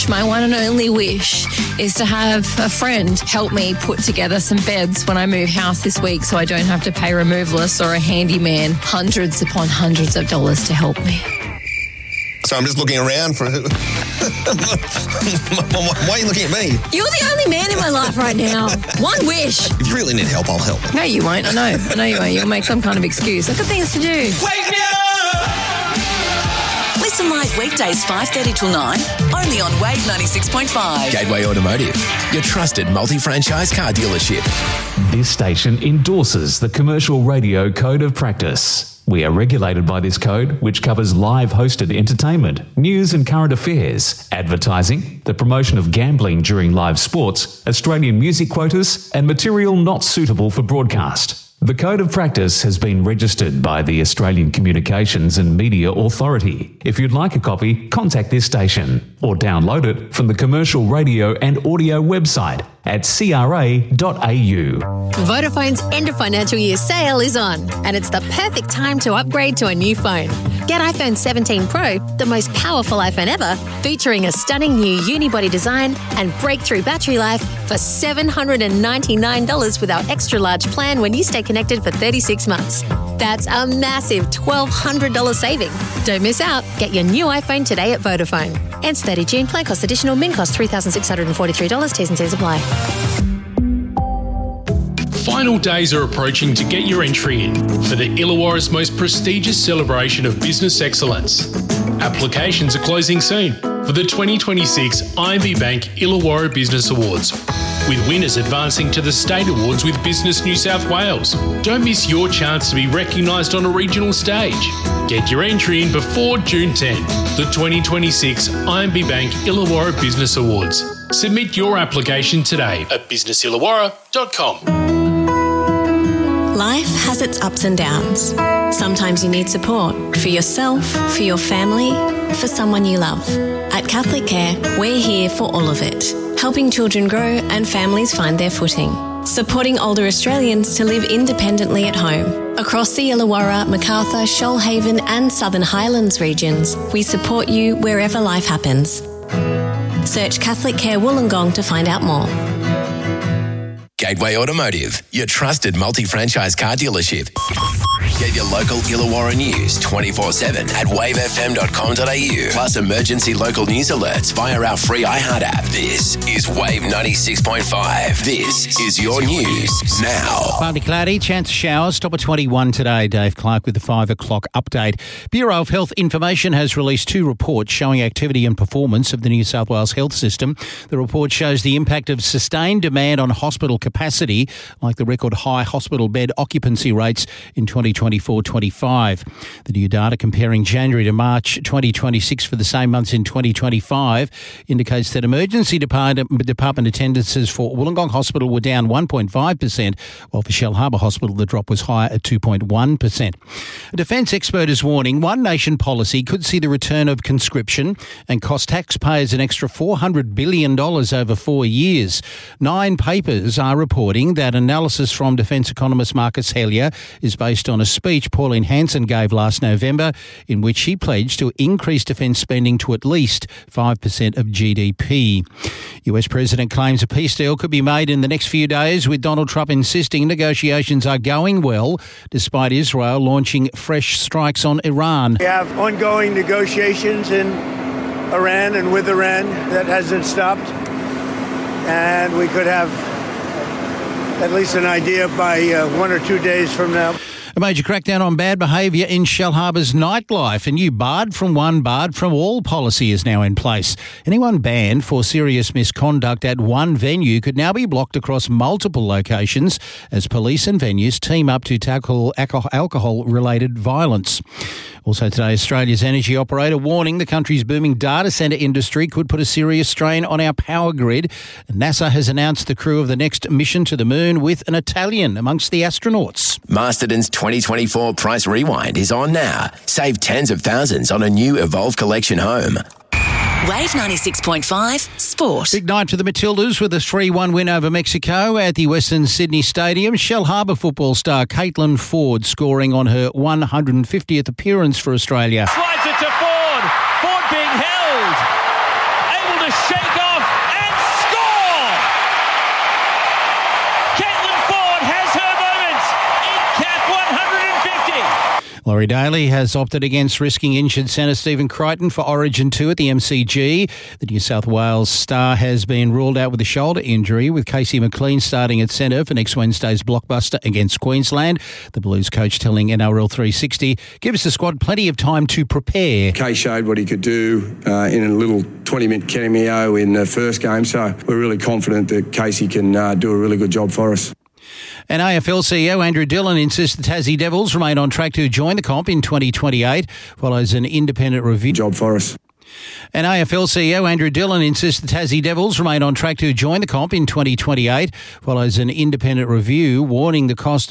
wish, my one and only wish, is to have a friend help me put together some beds when I move house this week so I don't have to pay removalists or a handyman hundreds upon hundreds of dollars to help me. So I'm just looking around for... Why are you looking at me? You're the only man in my life right now. One wish. If you really need help, I'll help. No, you won't. I know you won't. You'll make some kind of excuse. I've got things to do. Wake me up! Listen live weekdays 5:30 till 9, only on Wave 96.5. Gateway Automotive, your trusted multi-franchise car dealership. This station endorses the Commercial Radio Code of Practice. We are regulated by this code, which covers live hosted entertainment, news and current affairs, advertising, the promotion of gambling during live sports, Australian music quotas, and material not suitable for broadcast. The Code of Practice has been registered by the Australian Communications and Media Authority. If you'd like a copy, contact this station or download it from the Commercial Radio and Audio website at cra.au. Vodafone's end of financial year sale is on, and it's the perfect time to upgrade to a new phone. Get iPhone 17 Pro, the most powerful iPhone ever, featuring a stunning new unibody design and breakthrough battery life for $799 with our extra large plan when you stay connected for 36 months. That's a massive $1,200 saving. Don't miss out. Get your new iPhone today at Vodafone. Ends 30 June. Plan cost additional. Min cost $3,643. T's and C's apply. Final days are approaching to get your entry in for the Illawarra's most prestigious celebration of business excellence. Applications are closing soon for the 2026 IMB Bank Illawarra Business Awards, with winners advancing to the State Awards with Business New South Wales. Don't miss your chance to be recognised on a regional stage. Get your entry in before June 10, the 2026 IMB Bank Illawarra Business Awards. Submit your application today at businessillawarra.com. Life has its ups and downs. Sometimes you need support for yourself, for your family, for someone you love. At Catholic Care, we're here for all of it, helping children grow and families find their footing, supporting older Australians to live independently at home. Across the Illawarra, Macarthur, Shoalhaven and Southern Highlands regions, we support you wherever life happens. Search Catholic Care Wollongong to find out more. Gateway Automotive, your trusted multi-franchise car dealership. Get your local Illawarra news 24/7 at wavefm.com.au. Plus emergency local news alerts via our free iHeart app. This is Wave 96.5. This is your news now. Partly cloudy, chance of showers. Top of 21 today. Dave Clark with the 5 o'clock update. Bureau of Health Information has released 2 reports showing activity and performance of the New South Wales health system. The report shows the impact of sustained demand on hospital capacity, like the record high hospital bed occupancy rates in 2024-25. The new data comparing January to March 2026 for the same months in 2025 indicates that emergency department attendances for Wollongong Hospital were down 1.5%, while for Shellharbour Hospital the drop was higher at 2.1%. A defence expert is warning One Nation policy could see the return of conscription and cost taxpayers an extra $400 billion over 4 years. 9 papers are reporting that analysis from defence economist Marcus Hellyer is based on a speech Pauline Hanson gave last November in which she pledged to increase defence spending to at least 5% of GDP. US President claims a peace deal could be made in the next few days, with Donald Trump insisting negotiations are going well despite Israel launching fresh strikes on Iran. We have ongoing negotiations in Iran and with Iran that hasn't stopped, and we could have at least an idea by 1 or 2 days from now. A major crackdown on bad behaviour in Shellharbour's nightlife. A new barred from one, barred from all policy is now in place. Anyone banned for serious misconduct at one venue could now be blocked across multiple locations as police and venues team up to tackle alcohol-related violence. Also today, Australia's energy operator warning the country's booming data centre industry could put a serious strain on our power grid. NASA has announced the crew of the next mission to the moon with an Italian amongst the astronauts. Masterton's 2024 Price Rewind is on now. Save tens of thousands on a new Evolve Collection home. Wave 96.5 Sport. Big night for the Matildas with a 3-1 win over Mexico at the Western Sydney Stadium. Shellharbour football star Caitlin Ford scoring on her 150th appearance for Australia. Slides it to Ford. Ford being held. Able to shape Laurie Daly has opted against risking injured centre Stephen Crichton for Origin 2 at the MCG. The New South Wales star has been ruled out with a shoulder injury, with Casey McLean starting at centre for next Wednesday's blockbuster against Queensland. The Blues coach telling NRL 360 gives the squad plenty of time to prepare. Kay showed what he could do in a little 20-minute cameo in the first game, so we're really confident that Casey can do a really good job for us. And AFL CEO Andrew Dillon insists the Tassie Devils remain on track to join the comp in 2028, follows an independent review. Job for us. And AFL CEO Andrew Dillon insists the Tassie Devils remain on track to join the comp in 2028, follows an independent review warning the cost